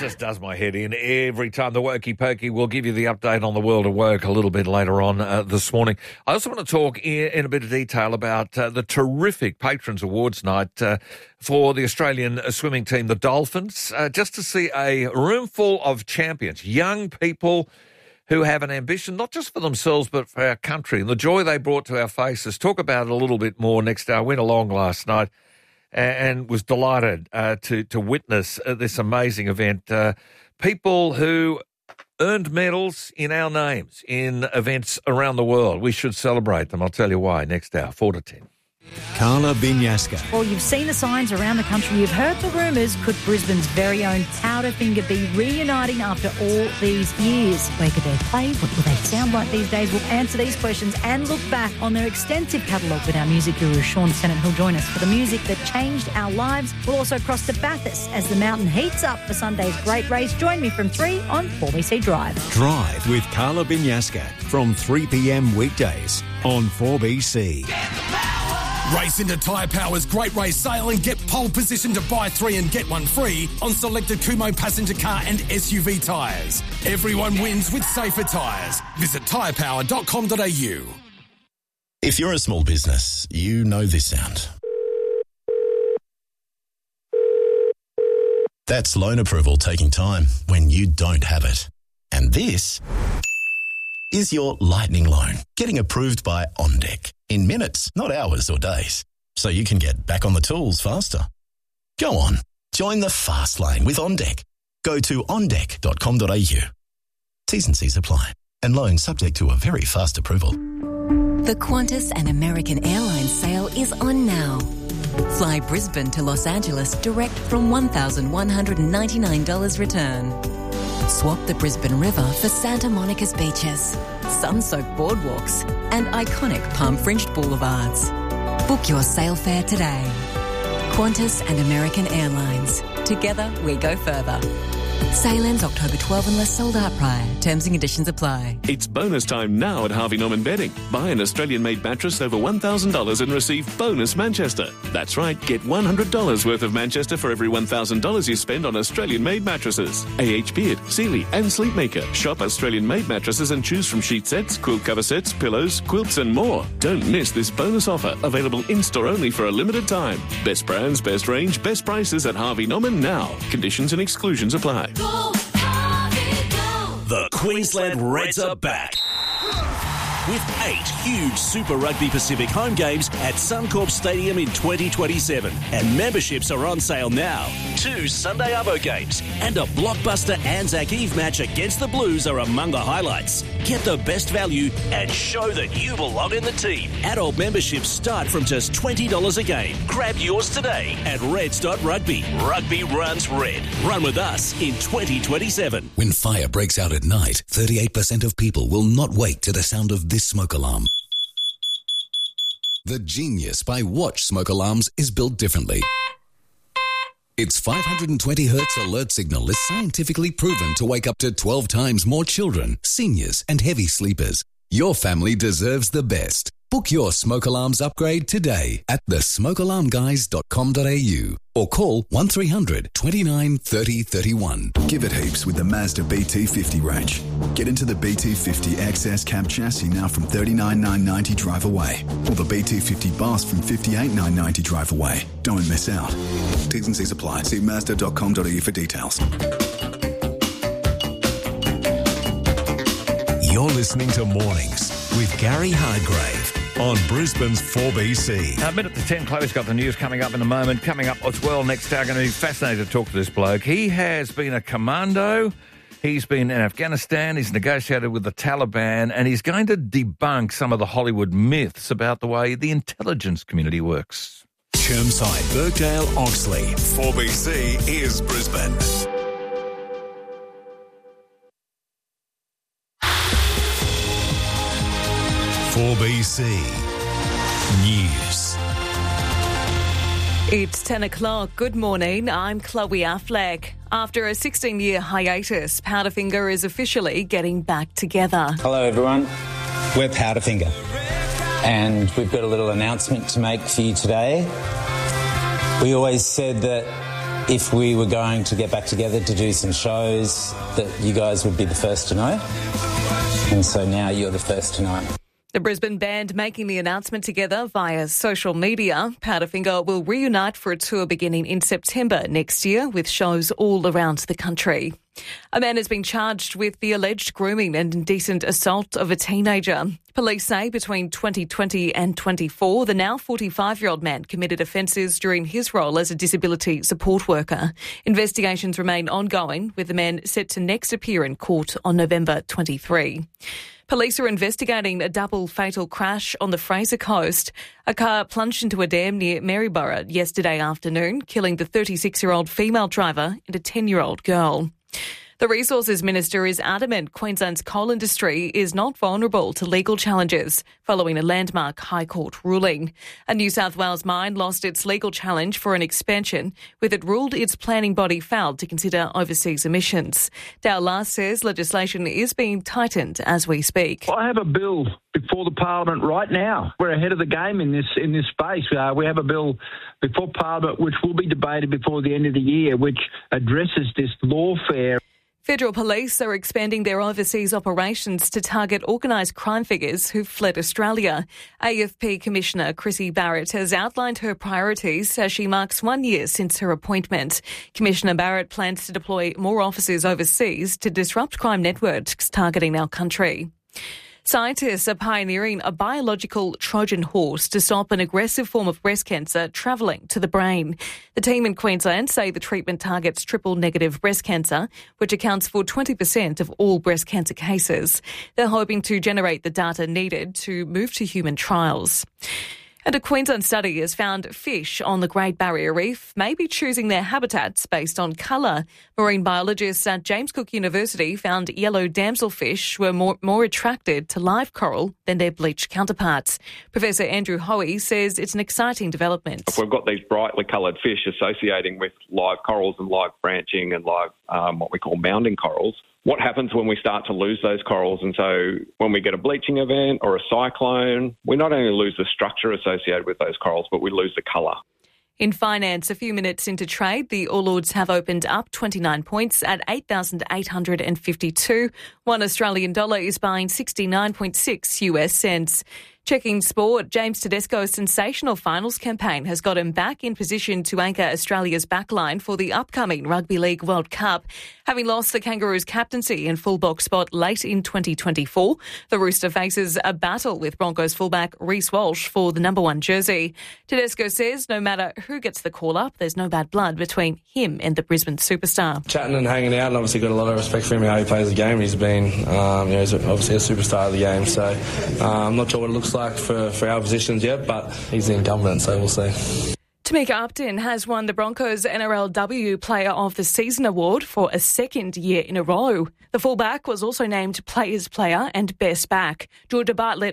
just does my head in every time. The Wokey Pokey will give you the update on the world of work a little bit later on this morning. I also want to talk in a bit of detail about the terrific Patrons Awards night for the Australian swimming team, the Dolphins, just to see a room full of champions, young people who have an ambition, not just for themselves, but for our country, and the joy they brought to our faces. Talk about it a little bit more next hour. I went along last night and was delighted to witness this amazing event. People who earned medals in our names in events around the world. We should celebrate them. I'll tell you why next hour, 4 to 10. Carla Binyasca. Well, you've seen the signs around the country. You've heard the rumours. Could Brisbane's very own Powderfinger be reuniting after all these years? Where could they play? What will they sound like these days? We'll answer these questions and look back on their extensive catalogue with our music guru, Sean Sennett, who'll join us for the music that changed our lives. We'll also cross to Bathurst as the mountain heats up for Sunday's great race. Join me from 3 on 4BC Drive. Drive with Carla Binyasca from 3 p.m. weekdays on 4BC. Race into Tyre Power's Great Race Sale and get pole position to buy 3 and get 1 free on selected Kumho passenger car and SUV tyres. Everyone wins with safer tyres. Visit tyrepower.com.au. If you're a small business, you know this sound. That's loan approval taking time when you don't have it. And this is your lightning loan getting approved by OnDeck in minutes, not hours or days, so you can get back on the tools faster. Go on, join the fast lane with OnDeck. Go to ondeck.com.au. T's and C's apply, and loan subject to a very fast approval. The Qantas and American Airlines sale is on now. Fly Brisbane to Los Angeles direct from $1,199 return. Swap the Brisbane River for Santa Monica's beaches, sun-soaked boardwalks, and iconic palm-fringed boulevards. Book your sail fare today. Qantas and American Airlines. Together, we go further. Sale ends October 12 unless sold out prior. Terms and conditions apply. It's bonus time now at Harvey Norman Bedding. Buy an Australian-made mattress over $1,000 and receive bonus Manchester. That's right, get $100 worth of Manchester for every $1,000 you spend on Australian-made mattresses. AH Beard, Sealy and Sleepmaker. Shop Australian-made mattresses and choose from sheet sets, quilt cover sets, pillows, quilts and more. Don't miss this bonus offer, available in-store only for a limited time. Best brands, best range, best prices at Harvey Norman now. Conditions and exclusions apply. Go, Harvey, go. The Queensland Reds are back. With 8 huge Super Rugby Pacific home games at Suncorp Stadium in 2027. And memberships are on sale now. 2 Sunday Arvo games and a blockbuster Anzac Eve match against the Blues are among the highlights. Get the best value and show that you belong in the team. Adult memberships start from just $20 a game. Grab yours today at reds.rugby. Rugby runs red. Run with us in 2027. When fire breaks out at night, 38% of people will not wake to the sound of this smoke alarm. The genius by Watch smoke alarms is built differently. Its 520 Hz alert signal is scientifically proven to wake up to 12 times more children, seniors, and heavy sleepers. Your family deserves the best. Book your smoke alarms upgrade today at thesmokealarmguys.com.au or call 1300 29 30 31. Give it heaps with the Mazda BT50 range. Get into the BT50 XS cab chassis now from $39,990 drive away, or the BT50 Boss from $58,990 drive away. Don't miss out. T's and C's apply. See Mazda.com.au for details. You're listening to Mornings with Gary Hardgrave on Brisbane's 4BC. A minute to 10, Chloe's got the news coming up in a moment. Coming up as well next hour, going to be fascinated to talk to this bloke. He has been a commando, he's been in Afghanistan, he's negotiated with the Taliban, and he's going to debunk some of the Hollywood myths about the way the intelligence community works. Chermside, Birkdale, Oxley. 4BC is Brisbane. BC News. It's 10 o'clock. Good morning. I'm Chloe Affleck. After a 16-year hiatus, Powderfinger is officially getting back together. Hello, everyone. We're Powderfinger. And we've got a little announcement to make for you today. We always said that if we were going to get back together to do some shows, that you guys would be the first to know. And so now you're the first to know. The Brisbane band making the announcement together via social media. Powderfinger will reunite for a tour beginning in September next year with shows all around the country. A man has been charged with the alleged grooming and indecent assault of a teenager. Police say between 2020 and 24, the now 45-year-old man committed offences during his role as a disability support worker. Investigations remain ongoing, with the man set to next appear in court on November 23. Police are investigating a double fatal crash on the Fraser Coast. A car plunged into a dam near Maryborough yesterday afternoon, killing the 36-year-old female driver and a 10-year-old girl. The Resources Minister is adamant Queensland's coal industry is not vulnerable to legal challenges following a landmark High Court ruling. A New South Wales mine lost its legal challenge for an expansion, with it ruled its planning body failed to consider overseas emissions. Dale Last says legislation is being tightened as we speak. I have a bill before the Parliament right now. We're ahead of the game in this space. We have a bill before Parliament which will be debated before the end of the year, which addresses this lawfare. Federal police are expanding their overseas operations to target organised crime figures who've fled Australia. AFP Commissioner Chrissy Barrett has outlined her priorities as she marks 1 year since her appointment. Commissioner Barrett plans to deploy more officers overseas to disrupt crime networks targeting our country. Scientists are pioneering a biological Trojan horse to stop an aggressive form of breast cancer travelling to the brain. The team in Queensland say the treatment targets triple-negative breast cancer, which accounts for 20% of all breast cancer cases. They're hoping to generate the data needed to move to human trials. And a Queensland study has found fish on the Great Barrier Reef may be choosing their habitats based on colour. Marine biologists at James Cook University found yellow damselfish were more attracted to live coral than their bleached counterparts. Professor Andrew Hoey says it's an exciting development. If we've got these brightly coloured fish associating with live corals and live branching and live what we call mounding corals, what happens when we start to lose those corals? And so when we get a bleaching event or a cyclone, we not only lose the structure associated with those corals, but we lose the colour. In finance, a few minutes into trade, the All Ords have opened up 29 points at 8,852. $1 Australian is buying 69.6 US cents. Checking sport, James Tedesco's sensational finals campaign has got him back in position to anchor Australia's backline for the upcoming Rugby League World Cup. Having lost the Kangaroos' captaincy and fullback spot late in 2024, the Rooster faces a battle with Broncos fullback Reece Walsh for the number 1 jersey. Tedesco says no matter who gets the call-up, there's no bad blood between him and the Brisbane superstar. Chatting and hanging out, and obviously got a lot of respect for him, how he plays the game. He's been, he's obviously a superstar of the game, so I'm not sure what it looks like for our positions yet, but he's the incumbent, so we'll see. Tamika Upton has won the Broncos NRLW Player of the Season award for a second year in a row. The fullback was also named Players Player and Best Back. Georgia Bartlett